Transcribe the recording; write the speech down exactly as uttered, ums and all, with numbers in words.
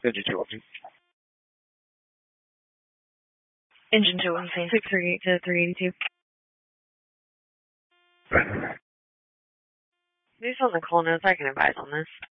Engine two one two. Engine two one two. six thirty-eight to three eighty-two. Based on the call notes, I can advise on this.